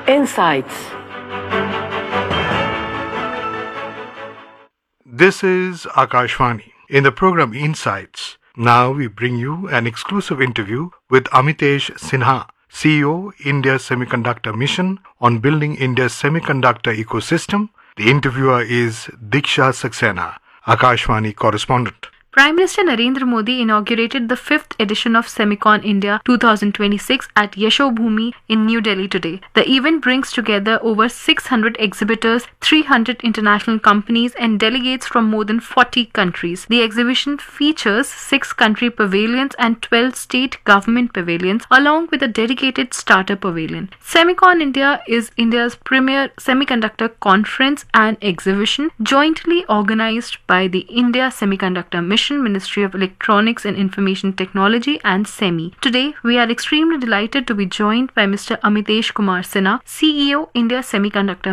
Insights. This is Akashvani. In the program Insights, now we bring you an exclusive interview with Amitesh Sinha, CEO, India Semiconductor Mission, on building India's semiconductor ecosystem. The interviewer is Diksha Saxena, Akashvani correspondent. Prime Minister Narendra Modi inaugurated the 5th edition of Semicon India 2026 at Yashobhoomi in New Delhi today. The event brings together over 600 exhibitors, 300 international companies and delegates from more than 40 countries. The exhibition features 6 country pavilions and 12 state government pavilions along with a dedicated starter pavilion. Semicon India is India's premier semiconductor conference and exhibition jointly organized by the India Semiconductor Mission, Ministry of Electronics and Information Technology and SEMI. Today, we are extremely delighted to be joined by Mr. Amitesh Kumar Sinha, CEO, India Semiconductor